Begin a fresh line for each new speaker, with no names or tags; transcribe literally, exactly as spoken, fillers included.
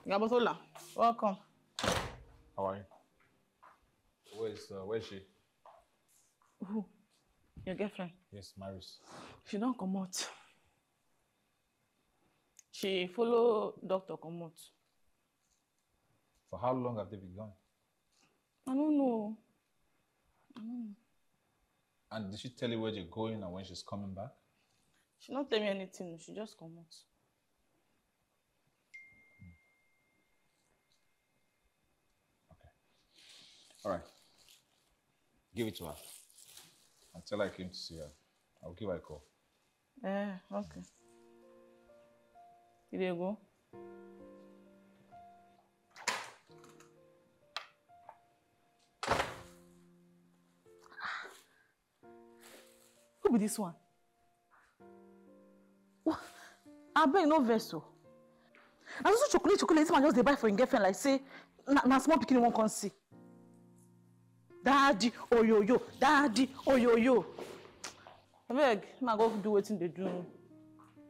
Gabotola, welcome.
How are you? Where's uh, where's she?
Who? Your girlfriend?
Yes, Maris.
She don't come out. She follow doctor come out.
For how long have they been gone?
I don't know. I don't know.
And did she tell you where they're going and when she's coming back?
She don't tell me anything. She just come out.
Okay. All right. Give it to her. And tell her I came to see her. I'll give her a call.
Eh, okay. Here you go. Who be this one? I beg no vessel. I also chocolate, chocolate. This man just they buy for him girlfriend like say, na, na small pikin won't come see. Daddy, oh yo yo, daddy, oh yo yo. I beg, ma go do wetin they do.